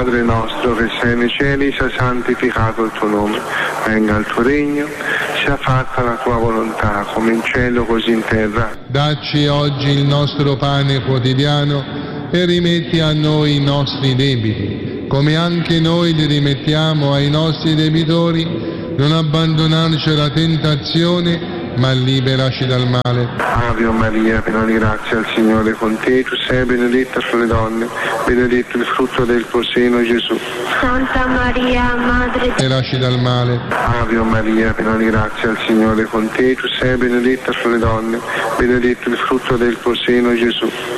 Padre nostro che sei nei cieli, sia santificato il tuo nome, venga il tuo regno, sia fatta la tua volontà, come in cielo così in terra. Dacci oggi il nostro pane quotidiano e rimetti a noi i nostri debiti, come anche noi li rimettiamo ai nostri debitori. Non abbandonarci alla tentazione, ma liberaci dal male. Ave Maria, piena di grazia, il Signore è con te, tu sei benedetta fra le donne, benedetto il frutto del tuo seno, Gesù. Santa Maria, Madre E lasci dal male. Ave Maria, piena di grazia, il Signore è con te, tu sei benedetta fra le donne, benedetto il frutto del tuo seno, Gesù.